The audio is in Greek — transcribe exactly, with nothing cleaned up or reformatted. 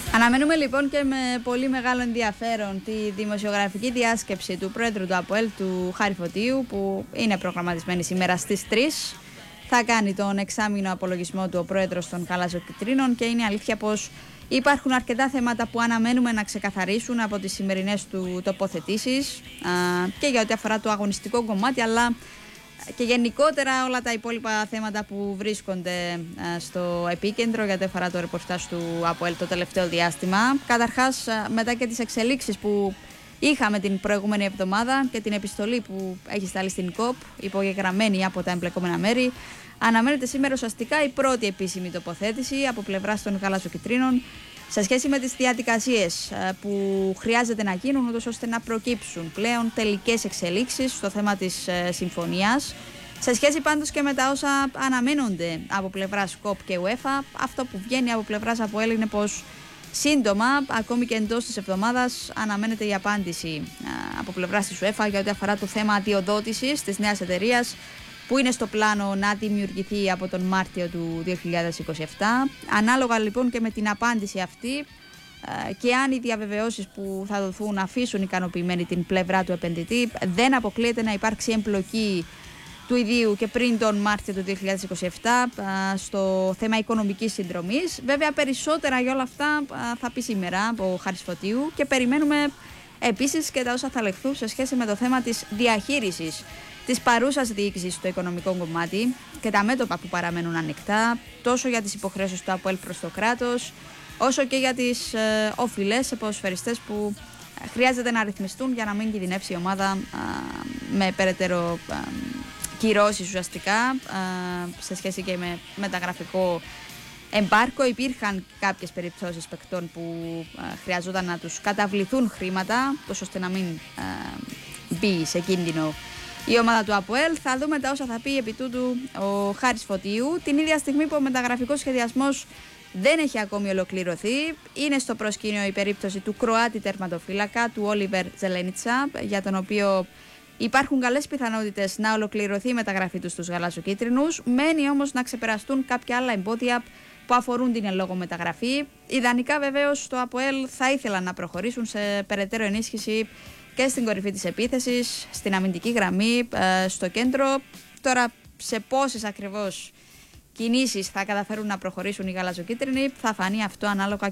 Αναμένουμε λοιπόν και με πολύ μεγάλο ενδιαφέρον τη δημοσιογραφική διάσκεψη του πρόεδρου του ΑΠΟΕΛ, του Χάρη Φωτίου, που είναι προγραμματισμένη σήμερα στις τρεις. Θα κάνει τον εξάμηνο απολογισμό του ο πρόεδρος των Γαλαζοκιτρίνων και είναι αλήθεια πως υπάρχουν αρκετά θέματα που αναμένουμε να ξεκαθαρίσουν από τις σημερινές του τοποθετήσεις και για ό,τι αφορά το αγωνιστικό κομμάτι, αλλά και γενικότερα όλα τα υπόλοιπα θέματα που βρίσκονται στο επίκεντρο για ό,τι αφορά το ρεπορτάζ του ΑΠΟΕΛ το τελευταίο διάστημα. Καταρχάς, μετά και τις εξελίξεις που είχαμε την προηγούμενη εβδομάδα και την επιστολή που έχει σταλεί στην ΚΟΠ, υπογεγραμμένη από τα εμπλεκόμενα μέρη, αναμένεται σήμερα ουσιαστικά η πρώτη επίσημη τοποθέτηση από πλευράς των Γαλαζοκιτρίνων σε σχέση με τις διαδικασίες που χρειάζεται να γίνουν ούτως ώστε να προκύψουν πλέον τελικές εξελίξεις στο θέμα της συμφωνίας. Σε σχέση πάντως και με τα όσα αναμένονται από πλευράς ΚΟΠ και UEFA, αυτό που βγαίνει από πλευράς ΑΠΟΕΛ είναι πως σύντομα, ακόμη και εντός της εβδομάδας, αναμένεται η απάντηση από πλευράς της UEFA για ό,τι αφορά το θέμα αδειοδότησης της νέας εταιρείας, που είναι στο πλάνο να δημιουργηθεί από τον Μάρτιο του δύο χιλιάδες είκοσι επτά. Ανάλογα λοιπόν και με την απάντηση αυτή και αν οι διαβεβαιώσεις που θα δοθούν αφήσουν ικανοποιημένη την πλευρά του επενδυτή, δεν αποκλείεται να υπάρξει εμπλοκή του ιδίου και πριν τον Μάρτιο του δύο χιλιάδες είκοσι επτά στο θέμα οικονομικής συνδρομής. Βέβαια, περισσότερα για όλα αυτά θα πει σήμερα ο Χάρης Φωτίου και περιμένουμε επίσης και τα όσα θα λεχθούν σε σχέση με το θέμα της διαχείρισης της παρούσας διοίκησης στο οικονομικό κομμάτι και τα μέτωπα που παραμένουν ανοιχτά, τόσο για τις υποχρεώσεις του ΑΠΟΕΛ προς το κράτος, όσο και για τις ε, οφειλές σε ποδοσφαιριστές που χρειάζεται να ρυθμιστούν για να μην κινδυνεύσει η ομάδα α, με περαιτέρω α, κυρώσεις ουσιαστικά α, σε σχέση και με μεταγραφικό εμπάρκο. Υπήρχαν κάποιες περιπτώσεις παικτών που α, χρειαζόταν να τους καταβληθούν χρήματα, τόσο ώστε να μην α, μπει σε κίνδυνο η ομάδα του ΑΠΟΕΛ. Θα δούμε τα όσα θα πει επί τούτου ο Χάρης Φωτίου, την ίδια στιγμή που ο μεταγραφικός σχεδιασμός δεν έχει ακόμη ολοκληρωθεί. Είναι στο προσκήνιο η περίπτωση του Κροάτη τερματοφύλακα, του Όλιβερ Τζελένιτσα, για τον οποίο υπάρχουν καλές πιθανότητες να ολοκληρωθεί η μεταγραφή του στους Γαλαζοκίτρινους. Μένει όμως να ξεπεραστούν κάποια άλλα εμπόδια που αφορούν την εν λόγω μεταγραφή. Ιδανικά βεβαίως το ΑΠΟΕΛ θα ήθελα να προχωρήσουν σε περαιτέρω ενίσχυση και στην κορυφή της επίθεσης, στην αμυντική γραμμή, στο κέντρο. Τώρα σε πόσες ακριβώς κινήσεις θα καταφέρουν να προχωρήσουν οι Γαλαζοκίτρινοι θα φανεί αυτό ανάλογα